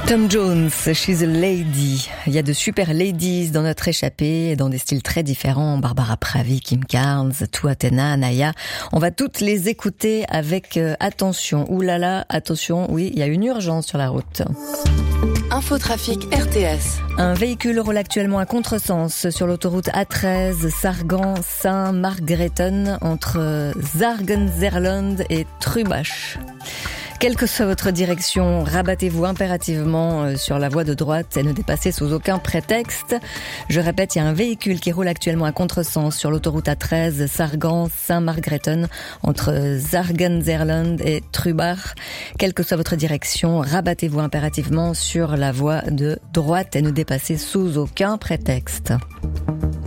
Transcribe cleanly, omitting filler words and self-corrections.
Tom Jones, She's a Lady. Il y a de super ladies dans notre échappée, dans des styles très différents. Barbara Pravi, Kim Carnes, Tou Atena, Naya. On va toutes les écouter avec attention. Ouh là là, attention, oui, il y a une urgence sur la route. Infotrafic RTS. Un véhicule roule actuellement à contresens sur l'autoroute A13 Sargan-Saint-Margrethen entre Zargenzerland et Trubach. Quelle que soit votre direction, rabattez-vous impérativement sur la voie de droite et ne dépassez sous aucun prétexte. Je répète, il y a un véhicule qui roule actuellement à contresens sur l'autoroute A13 Sargan-Saint-Margrethen entre Zargenzerland et Trubach. Quelle que soit votre direction, rabattez-vous impérativement sur la voie de droite et ne dépassez sous aucun prétexte.